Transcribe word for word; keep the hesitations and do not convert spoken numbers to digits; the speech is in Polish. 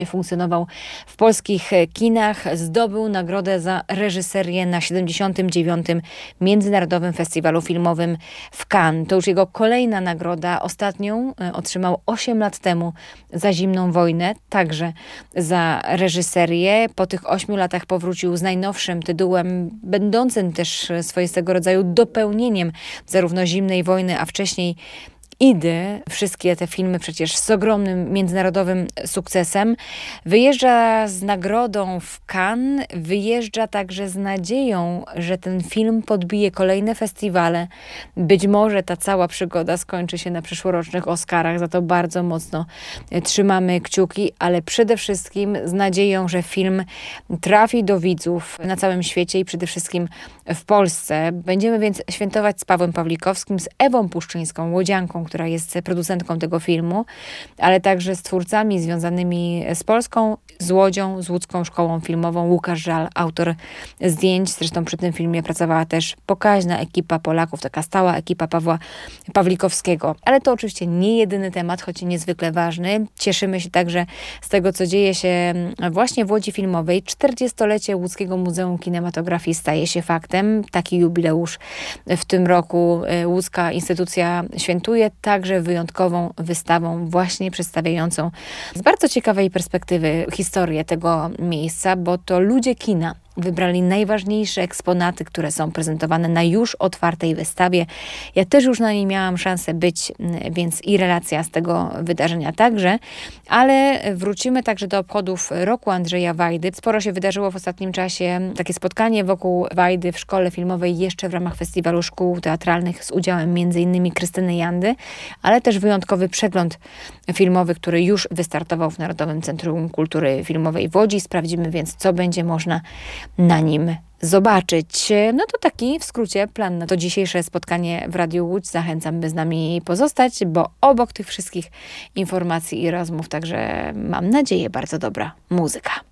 funkcjonował w polskich kinach, zdobył nagrodę za reżyserię na siedemdziesiątym dziewiątym Międzynarodowym Festiwalu Filmowym w Cannes. To już jego kolejna nagroda. Ostatnią otrzymał osiem lat temu za Zimną wojnę, także za reżyserię. Po tych ośmiu latach powrócił z najnowszym tytułem, będącym też swoistego rodzaju dopełnieniem zarówno Zimnej wojny, a wcześniej Idy. Wszystkie te filmy przecież z ogromnym międzynarodowym sukcesem. Wyjeżdża z nagrodą w Cannes, wyjeżdża także z nadzieją, że ten film podbije kolejne festiwale. Być może ta cała przygoda skończy się na przyszłorocznych Oscarach, za to bardzo mocno trzymamy kciuki, ale przede wszystkim z nadzieją, że film trafi do widzów na całym świecie i przede wszystkim w Polsce. Będziemy więc świętować z Pawłem Pawlikowskim, z Ewą Puszczyńską, łodzianką, która jest producentką tego filmu, ale także z twórcami związanymi z Polską, z Łodzią, z Łódzką Szkołą Filmową. Łukasz Żal, autor zdjęć. Zresztą przy tym filmie pracowała też pokaźna ekipa Polaków, taka stała ekipa Pawła Pawlikowskiego. Ale to oczywiście nie jedyny temat, choć niezwykle ważny. Cieszymy się także z tego, co dzieje się właśnie w Łodzi Filmowej. czterdziestolecie Łódzkiego Muzeum Kinematografii staje się faktem. Taki jubileusz w tym roku łódzka instytucja świętuje, także wyjątkową wystawą właśnie przedstawiającą z bardzo ciekawej perspektywy historię tego miejsca, bo to ludzie kina wybrali najważniejsze eksponaty, które są prezentowane na już otwartej wystawie. Ja też już na niej miałam szansę być, więc i relacja z tego wydarzenia także, ale wrócimy także do obchodów roku Andrzeja Wajdy. Sporo się wydarzyło w ostatnim czasie. Takie spotkanie wokół Wajdy w Szkole Filmowej jeszcze w ramach Festiwalu Szkół Teatralnych z udziałem między innymi Krystyny Jandy, ale też wyjątkowy przegląd filmowy, który już wystartował w Narodowym Centrum Kultury Filmowej w Łodzi. Sprawdzimy więc, co będzie można na nim zobaczyć. No to taki w skrócie plan na to dzisiejsze spotkanie w Radiu Łódź. Zachęcam, by z nami pozostać, bo obok tych wszystkich informacji i rozmów także, mam nadzieję, bardzo dobra muzyka.